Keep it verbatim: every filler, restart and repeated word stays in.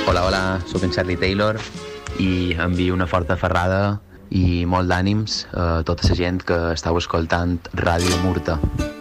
Hola, hola, sóc en Charlie Taylor i envio una forta ferrada i molt d'ànims a tota la gent que estàu escoltant Ràdio Murta.